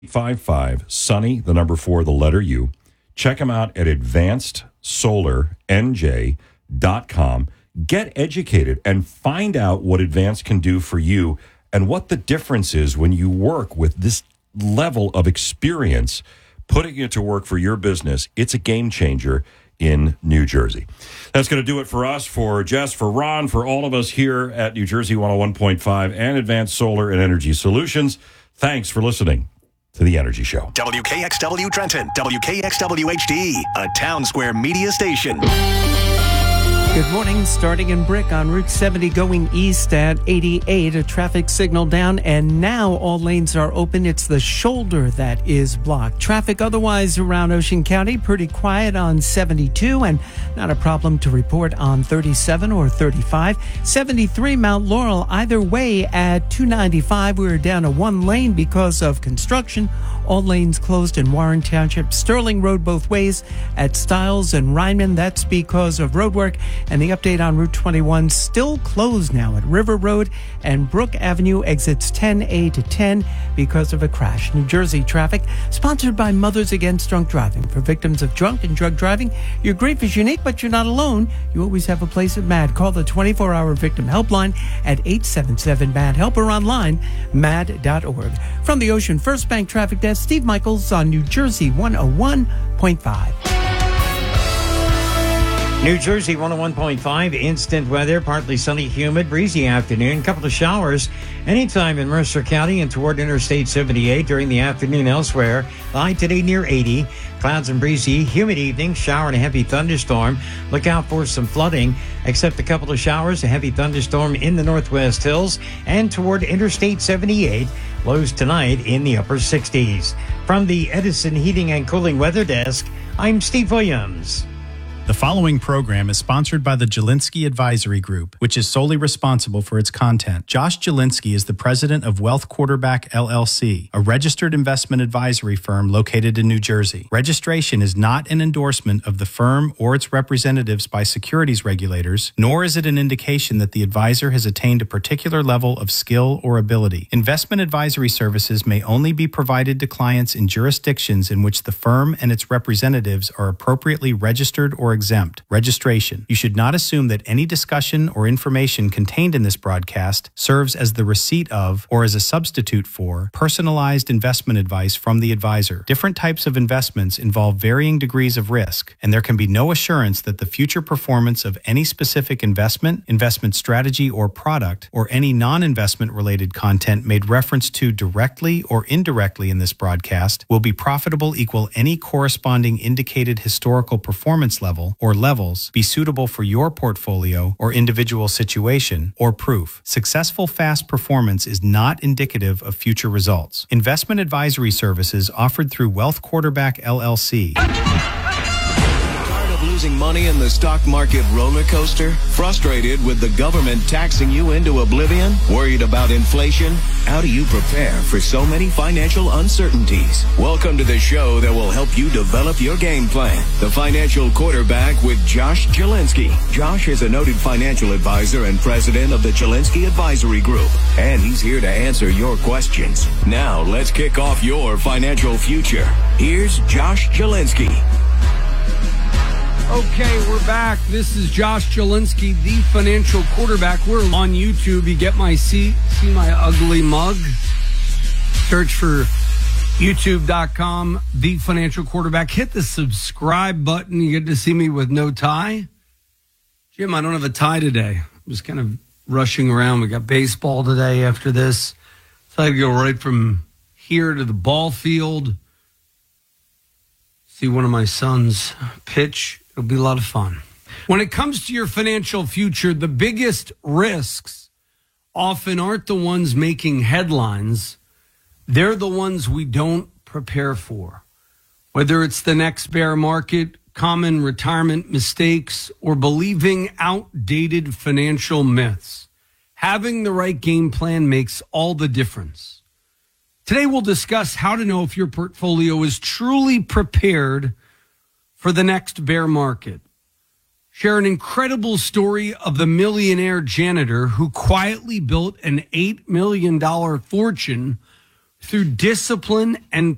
855 Sunny, the number 4, the letter U. Check them out at advancedsolarnj.com. Get educated and find out what Advanced can do for you and what the difference is when you work with this level of experience, putting it to work for your business. It's a game changer in New Jersey. That's going to do it for us, for Jess, for Ron, for all of us here at New Jersey 101.5 and Advanced Solar and Energy Solutions. Thanks for listening to The Energy Show. WKXW Trenton, WKXW HD, a Town Square media station. Good morning. Starting in Brick on Route 70 going east at 88, a traffic signal down, and now all lanes are open. It's the shoulder that is blocked. Traffic otherwise around Ocean County, pretty quiet on 72, and not a problem to report on 37 or 35. 73 Mount Laurel, either way at 295. We're down to one lane because of construction. All lanes closed in Warren Township. Sterling Road both ways at Stiles and Rhineman. That's because of road work. And the update on Route 21, still closed now at River Road and Brook Avenue, exits 10A to 10 because of a crash. New Jersey traffic, sponsored by Mothers Against Drunk Driving. For victims of drunk and drug driving, your grief is unique, but you're not alone. You always have a place at MAD. Call the 24-hour victim helpline at 877-MAD-HELP or online, mad.org. From the Ocean First Bank Traffic Desk, Steve Michaels on New Jersey 101.5. New Jersey 101.5, instant weather, partly sunny, humid, breezy afternoon, couple of showers anytime in Mercer County and toward Interstate 78 during the afternoon elsewhere. High today near 80, clouds and breezy, humid evening, shower and a heavy thunderstorm. Look out for some flooding, except a couple of showers, a heavy thunderstorm in the Northwest Hills and toward Interstate 78. Lows tonight in the upper 60s. From the Edison Heating and Cooling Weather Desk, I'm Steve Williams. The following program is sponsored by the Jelinski Advisory Group, which is solely responsible for its content. Josh Jelinski is the president of Wealth Quarterback LLC, a registered investment advisory firm located in New Jersey. Registration is not an endorsement of the firm or its representatives by securities regulators, nor is it an indication that the advisor has attained a particular level of skill or ability. Investment advisory services may only be provided to clients in jurisdictions in which the firm and its representatives are appropriately registered or exempt. Registration. You should not assume that any discussion or information contained in this broadcast serves as the receipt of or as a substitute for personalized investment advice from the advisor. Different types of investments involve varying degrees of risk, and there can be no assurance that the future performance of any specific investment, investment strategy, or product, or any non-investment related content made reference to directly or indirectly in this broadcast will be profitable equal any corresponding indicated historical performance level or levels, be suitable for your portfolio or individual situation, or proof. Successful fast performance is not indicative of future results. Investment advisory services offered through Wealth Quarterback LLC. Losing money in the stock market roller coaster? Frustrated with the government taxing you into oblivion? Worried about inflation? How do you prepare for so many financial uncertainties? Welcome to the show that will help you develop your game plan. The Financial Quarterback with Josh Jelinski. Josh is a noted financial advisor and president of the Jelinski Advisory Group, and he's here to answer your questions. Now, let's kick off your financial future. Here's Josh Jelinski. Okay, we're back. This is Josh Jelinski, the Financial Quarterback. We're on YouTube. You get my see my ugly mug. Search for youtube.com, the Financial Quarterback. Hit the subscribe button. You get to see me with no tie. Jim, I don't have a tie today. I'm just kind of rushing around. We got baseball today after this. So I had to go right from here to the ball field. See one of my sons pitch. It'll be a lot of fun. When it comes to your financial future, the biggest risks often aren't the ones making headlines. They're the ones we don't prepare for. Whether it's the next bear market, common retirement mistakes, or believing outdated financial myths, having the right game plan makes all the difference. Today, we'll discuss how to know if your portfolio is truly prepared for the next bear market. Share an incredible story of the millionaire janitor who quietly built an $8 million fortune through discipline and